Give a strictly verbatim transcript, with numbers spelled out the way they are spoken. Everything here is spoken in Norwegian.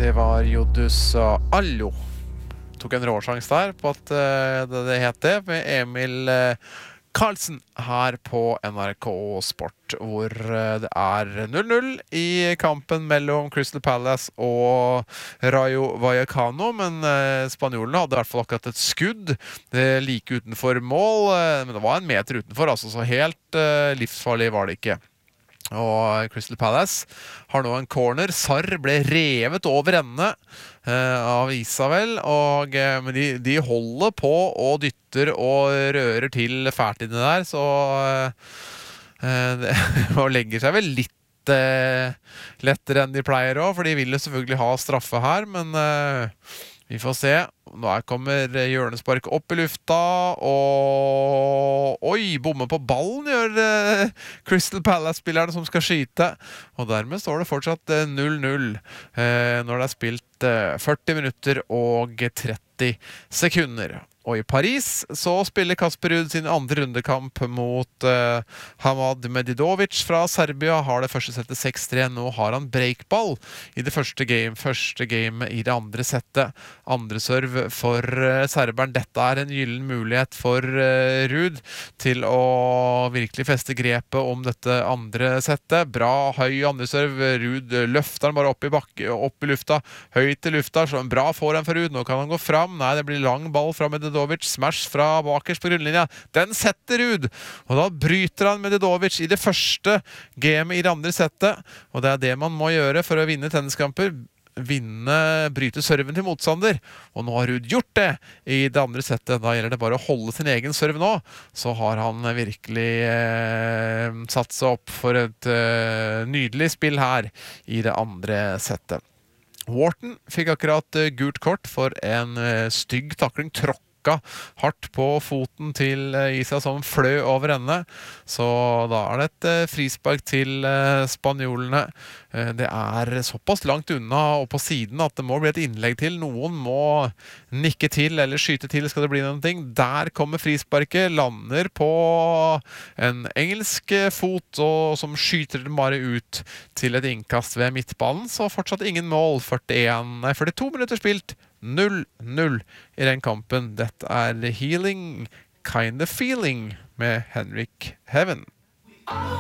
Det var Jodus Allo. Tok en råsjans der på at uh, det, det het det, med Emil uh, Karlsen her på N R K Sport, hvor uh, det er null null i kampen mellom Crystal Palace og Rayo Vallecano, men uh, spanjolene hadde i hvert fall akkurat et skudd det like utenfor mål, uh, men det var en meter utenfor, altså, så helt uh, livsfarlig var det ikke. Og Crystal Palace har nå en corner. Sarr ble revet over ende eh, av Isabel, og, eh, men de, de holder på og dytter og rører til fælt inni der, så eh, det legger seg vel litt eh, lettere enn de pleier også, for de vil jo selvfølgelig ha straffe her, men eh, vi får se. Nå kommer hjørnespark opp i lufta, og oi, bomme på ballen gjør uh, Crystal Palace-spillerne som skal skyte. Og dermed står det fortsatt null null uh, når det er spilt uh, førti minutter og tretti sekunder. Og i Paris så spiller Kasper Ruud sin andre rundekamp mot uh, Hamad Medidovic fra Serbia. Har det første settet seks tre. Nå har han breakball i det første game, første game i det andre settet. Andre serve for uh, serberen. Dette er en gyllen mulighet for uh, Ruud til å virkelig feste grepet om dette andre settet. Bra høy andre serve. Ruud løfter han bare opp i, bakke, opp i lufta. Høyt i lufta. Så en bra forhånd for Ruud. Nå kan han gå fram. Nei, det blir lang ball fra Medidovic. Smash fra bakerst på grunnlinja. Den setter Ruud. Og da bryter han Medidovic i det første gamet i det andre settet. Og det er det man må gjøre for å vinne tenniskamper. Vinne, bryte serven til motstander. Og nå har Ruud gjort det i det andre settet. Da gjelder det bare å holde sin egen serv nå. Så har han virkelig eh, satt seg opp for et eh, nydelig spill her i det andre settet. Wharton fikk akkurat uh, gult kort for en uh, stygg takling, tråkka hardt på foten til uh, Isa som fløy over ende. Så da er det et uh, frispark til uh, spanjolene. Uh, det er såpass langt unna og på siden at det må bli et innlegg til. Noen må nikke til eller skyte til, skal det bli noen ting. Der kommer frisparket, lander på en engelsk fot og som skyter den bare ut til et innkast ved midtbanen. Så fortsatt ingen mål. førtien, nei, førtito minutter spilt, null null i den kampen. Dette er Healing Kind of Feeling med Henrik Heaven.